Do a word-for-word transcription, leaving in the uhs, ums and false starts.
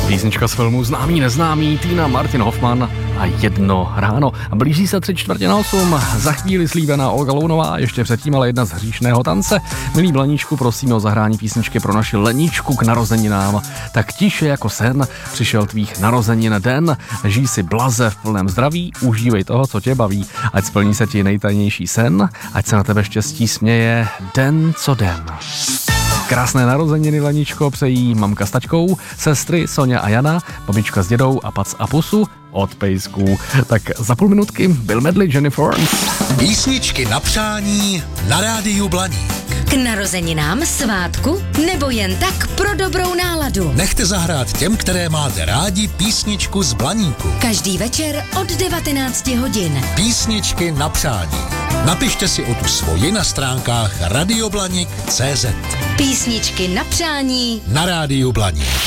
Písnička z filmu Známý neznámý, Tina Martin Hoffman a Jedno ráno. Blíží se tři čtvrtě na osm, za chvíli slíbená Olga Lounová, ještě předtím ale jedna z hříšného tance. Milý Blaníčku, prosíme o zahrání písničky pro naši Leničku k narozeninám. Tak tiše jako sen přišel tvých narozenin den, žij si blaze v plném zdraví, užívej toho, co tě baví, ať splní se ti nejtajnější sen, ať se na tebe štěstí směje den co den. Krásné narozeniny, Leničko, přejí mamka s taťkou, sestry Sonja a Jana, babička s dědou a pac a pusu od pejsků. Tak za půl minutky Bill Medley, Jennifer. Písničky na přání na rádiu Blaník. K narozeninám, svátku nebo jen tak pro dobrou náladu. Nechte zahrát těm, které máte rádi, písničku z Blaníku. Každý večer od devatenácti hodin. Písničky na přání. Napište si o tu svoji na stránkách radioblanik tečka cé zet. Písničky na přání na rádiu Blaník.